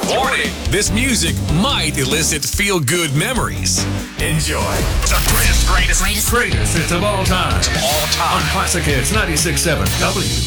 Warning, this music might elicit feel-good memories. Enjoy. The greatest hits of all time. On Classic Hits 96.7 W.